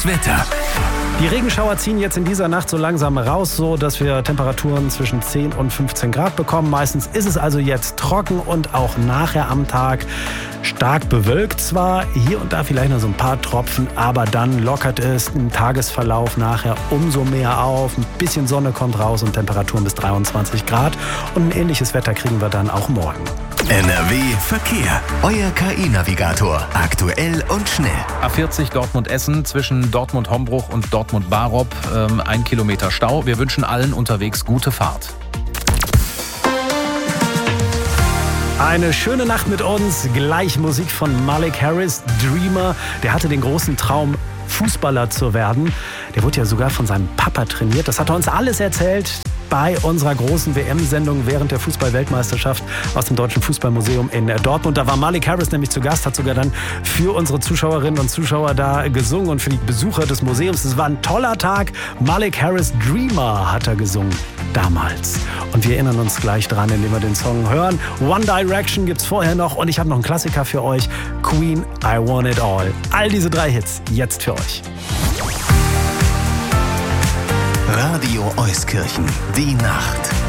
Wetter. Die Regenschauer ziehen jetzt in dieser Nacht so langsam raus, so dass wir Temperaturen zwischen 10 und 15 Grad bekommen. Meistens ist es also jetzt trocken und auch nachher am Tag stark bewölkt zwar, hier und da vielleicht noch so ein paar Tropfen, aber dann lockert es im Tagesverlauf nachher umso mehr auf. Ein bisschen Sonne kommt raus und Temperaturen bis 23 Grad. Und ein ähnliches Wetter kriegen wir dann auch morgen. NRW Verkehr. Euer KI-Navigator. Aktuell und schnell. A40 Dortmund-Essen zwischen Dortmund-Hombruch und Dortmund-Barop. 1 Kilometer Stau. Wir wünschen allen unterwegs gute Fahrt. Eine schöne Nacht mit uns. Gleich Musik von Malik Harris, Dreamer. Der hatte den großen Traum, Fußballer zu werden. Der wurde ja sogar von seinem Papa trainiert. Das hat er uns alles erzählt bei unserer großen WM-Sendung während der Fußball-Weltmeisterschaft aus dem Deutschen Fußballmuseum in Dortmund. Da war Malik Harris nämlich zu Gast, hat sogar dann für unsere Zuschauerinnen und Zuschauer da gesungen und für die Besucher des Museums. Es war ein toller Tag. Malik Harris, Dreamer, hat er gesungen damals. Und wir erinnern uns gleich dran, indem wir den Song hören. One Direction gibt's vorher noch und ich habe noch einen Klassiker für euch. Queen, I Want It All. All diese 3 Hits jetzt für euch. Radio Euskirchen. Die Nacht.